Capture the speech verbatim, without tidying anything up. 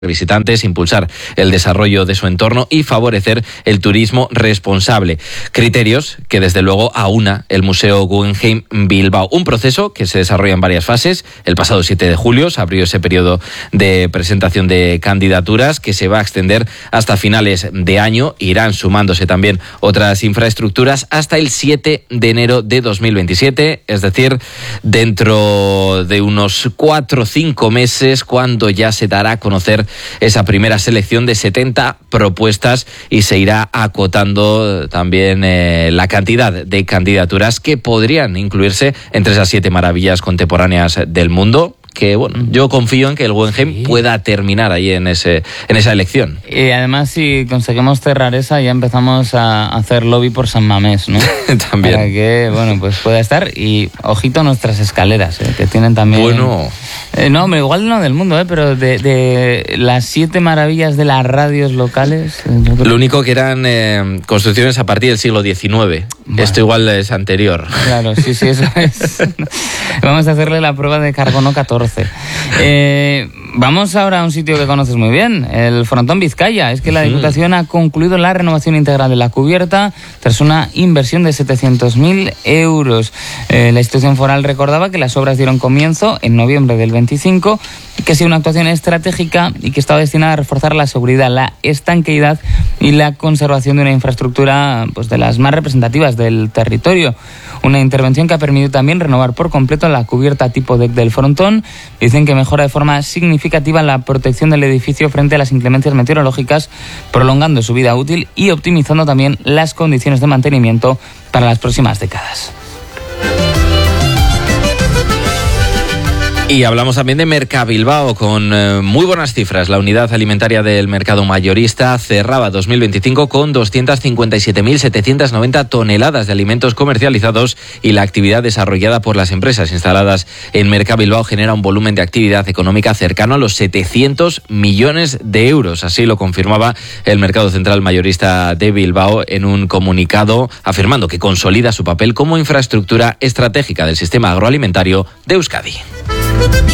visitantes, impulsar el desarrollo de su entorno y favorecer el turismo responsable. Criterios que desde luego aúna el Museo Guggenheim Bilbao. Un proceso que se desarrolla en varias fases. El pasado siete de julio se abrió ese periodo de presentación de candidaturas que se va a extender hasta finales de año. Irán sumándose también otras infraestructuras hasta el siete de enero de dos mil veintisiete, es decir, dentro de unos cuatro o cinco meses, cuando ya se dará a conocer esa primera selección de setenta propuestas y se irá acotando también eh, la cantidad de candidaturas que podrían incluirse entre esas siete maravillas contemporáneas del mundo. Que bueno, yo confío en que el Guggenheim sí. pueda terminar ahí en ese en esa elección. Y además, si conseguimos cerrar esa, ya empezamos a hacer lobby por San Mamés, ¿no? También. Para que, bueno, pues pueda estar. Y ojito nuestras escaleras, ¿eh? Que tienen también... Bueno... Eh, no, hombre, igual no del mundo, ¿eh? Pero de, de las siete maravillas de las radios locales... Eh, creo... Lo único que eran eh, construcciones a partir del siglo diecinueve. Bueno. Esto igual es anterior. Claro, sí, sí, eso es. Vamos a hacerle la prueba de carbono catorce. Eh, vamos ahora a un sitio que conoces muy bien, el Frontón Vizcaya. Es que la Diputación ha concluido la renovación integral de la cubierta tras una inversión de setecientos mil euros. Eh, la institución foral recordaba que las obras dieron comienzo en noviembre del veinticinco, que ha sido una actuación estratégica y que estaba destinada a reforzar la seguridad, la estanqueidad y la conservación de una infraestructura pues, de las más representativas del territorio. Una intervención que ha permitido también renovar por completo la cubierta tipo deck del frontón. Dicen que mejora de forma significativa la protección del edificio frente a las inclemencias meteorológicas, prolongando su vida útil y optimizando también las condiciones de mantenimiento para las próximas décadas. Y hablamos también de Mercabilbao, con eh, muy buenas cifras. La unidad alimentaria del mercado mayorista cerraba dos mil veinticinco con doscientas cincuenta y siete mil setecientas noventa toneladas de alimentos comercializados, y la actividad desarrollada por las empresas instaladas en Mercabilbao genera un volumen de actividad económica cercano a los setecientos millones de euros. Así lo confirmaba el Mercado Central Mayorista de Bilbao en un comunicado, afirmando que consolida su papel como infraestructura estratégica del sistema agroalimentario de Euskadi.